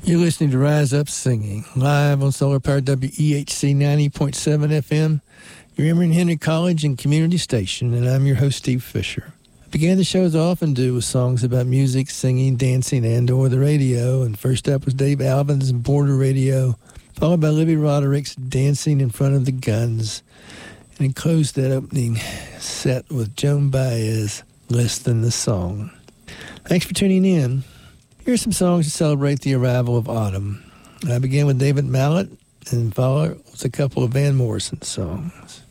You're listening to Rise Up Singing, live on Solar Powered WEHC 90.7 FM, your Emory and Henry College and community station, and I'm your host, Steve Fisher. I began the show as I often do with songs about music, singing, dancing, and or the radio, and first up was Dave Alvin's Border Radio, followed by Libby Roderick's Dancing in Front of the Guns, and it closed that opening set with Joan Baez, Less Than the Song. Thanks for tuning in. Here's some songs to celebrate the arrival of autumn. I began with David Mallet, and followed with a couple of Van Morrison songs.